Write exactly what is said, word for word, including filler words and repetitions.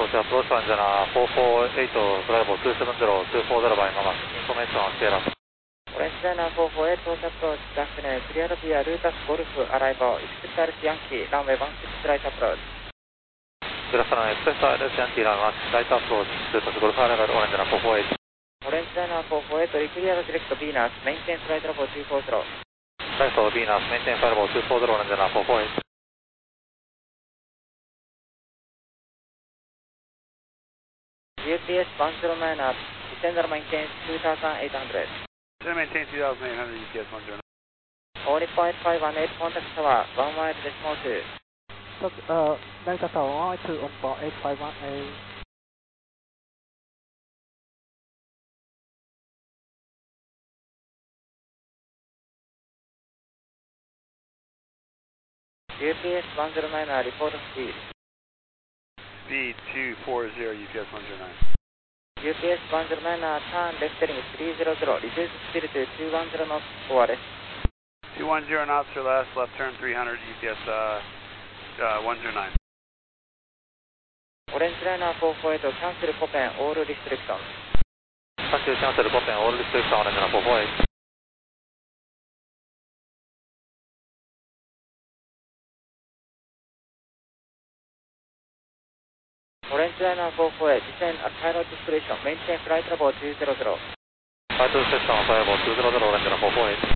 Approach, approach Anjana four four eight, flight two seven zero, two four zero by Mama. Information on Sierra. Orange China four four eight, approach approach, good afternoon. Clear via Lucas Golf, arrival, Express Yankee, runway one six right approach. Good afternoon, Express Yankee, runway one six right approach, Lucas Golf, arrival, Orange China four four eight. Orange China four four eight, clear direct Venus, maintain flight level two four zero. Flight level Venus, maintain flight level two four zero, Orange China four four eight. U P S one zero nine up, descender maintain two thousand eight hundred. Descender maintain two thousand eight hundred, U P S one zero nine. All point five one eight, contact tower, one mile decimal two. So, uh, Delta Tower one two on board eight five one eight. U P S one zero nine, report speed. Speed two four zero, U P S one zero nine. U P S one zero nine, turn left heading three zero zero, reduce speed to two one zero knots or less. two one zero knots or less, left turn three hundred, U P S uh, uh, one zero nine. Orange Liner four four eight, cancel Copen, all restrictions. Thank you, cancel Copen, all restrictions, Orange China four four eight. Orange Liner four four eight, descend at pilot discretion, maintain flight level two zero zero. Flight discretion, flight level two zero zero, Orange China four four eight.